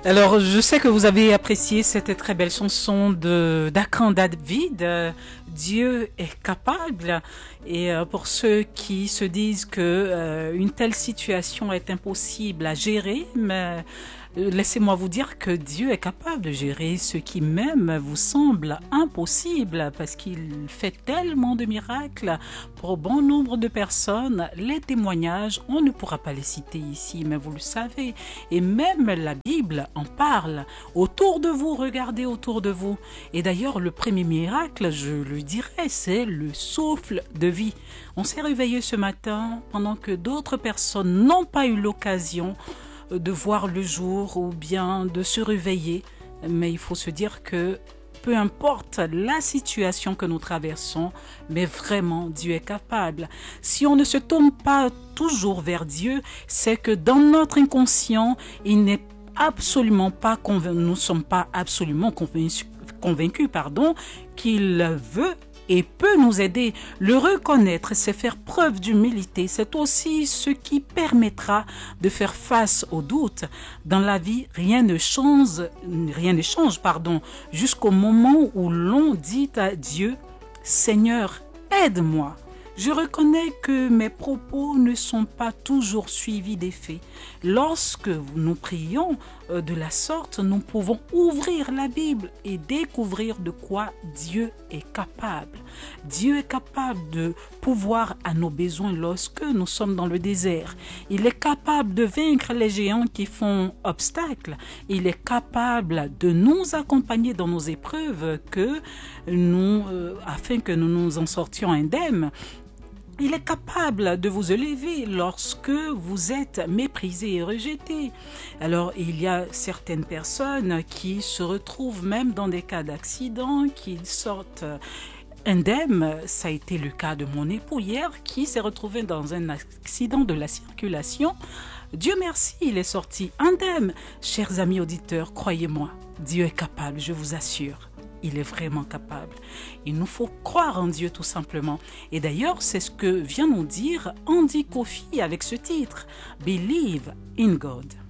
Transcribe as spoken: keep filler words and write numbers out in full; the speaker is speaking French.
Alors, je sais que vous avez apprécié cette très belle chanson de d'Akan David. Euh, Dieu est capable. Et euh, pour ceux qui se disent que euh, une telle situation est impossible à gérer, mais euh, laissez-moi vous dire que Dieu est capable de gérer ce qui même vous semble impossible, parce qu'il fait tellement de miracles pour bon nombre de personnes. Les témoignages, on ne pourra pas les citer ici, mais vous le savez. Et même la Bible en parle. Autour de vous, regardez autour de vous. Et d'ailleurs, le premier miracle, je le dirais, c'est le souffle de vie. On s'est réveillé ce matin pendant que d'autres personnes n'ont pas eu l'occasion de voir le jour ou bien de se réveiller. Mais il faut se dire que peu importe la situation que nous traversons, mais vraiment Dieu est capable. Si on ne se tourne pas toujours vers Dieu, c'est que dans notre inconscient, il n'est absolument pas convaincu, nous ne sommes pas absolument convaincus, convaincus pardon, qu'il veut et peut nous aider. Le reconnaître, c'est faire preuve d'humilité. C'est aussi ce qui permettra de faire face aux doutes. Dans la vie, rien ne change, rien ne change, pardon, jusqu'au moment où l'on dit à Dieu, Seigneur, aide-moi. Je reconnais que mes propos ne sont pas toujours suivis d'effet. Lorsque nous prions de la sorte, nous pouvons ouvrir la Bible et découvrir de quoi Dieu est capable. Dieu est capable de pouvoir à nos besoins lorsque nous sommes dans le désert. Il est capable de vaincre les géants qui font obstacle. Il est capable de nous accompagner dans nos épreuves que nous, euh, afin que nous nous en sortions indemnes. Il est capable de vous élever lorsque vous êtes méprisé et rejeté. Alors, il y a certaines personnes qui se retrouvent même dans des cas d'accident, qui sortent indemnes. Ça a été le cas de mon époux hier, qui s'est retrouvé dans un accident de la circulation. Dieu merci, il est sorti indemne. Chers amis auditeurs, croyez-moi, Dieu est capable, je vous assure. Il est vraiment capable. Il nous faut croire en Dieu tout simplement. Et d'ailleurs, c'est ce que vient nous dire Andy Kofi avec ce titre, Believe in God.